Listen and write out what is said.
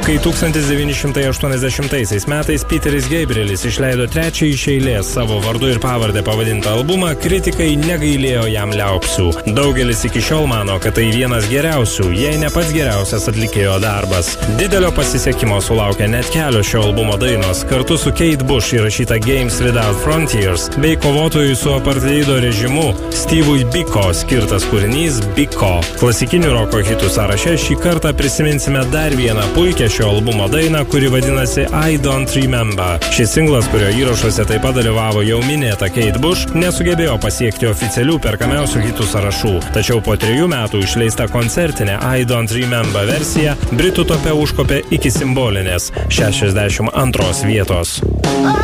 Kai 1980 metais Peteris Gabrielis išleido trečią iš eilės savo vardu ir pavardę pavadintą albumą, kritikai negailėjo jam liaupsių. Daugelis iki šiol mano, kad tai vienas geriausių, jei ne pats geriausias atlikėjo darbas. Didelio pasisekimo sulaukė net kelios šio albumo dainos, kartu su Kate Bush įrašyta Games Without Frontiers, bei kovotojui su apartheido režimu Steve'ui Biko skirtas kūrinys Biko. Klasikinių roko hitų sąraše šį kartą prisiminsime dar vieną puikią šio albumo dainą, kuri vadinasi I Don't Remember. Šis singlas, kurio įrašuose taip pat dalyvavo jau minėta Kate Bush, nesugebėjo pasiekti oficialių perkamiausių hitų sąrašų, tačiau po 3 metų išleista koncertinė I Don't Remember versija Britų tope užkopė iki simbolinės 62 vietos.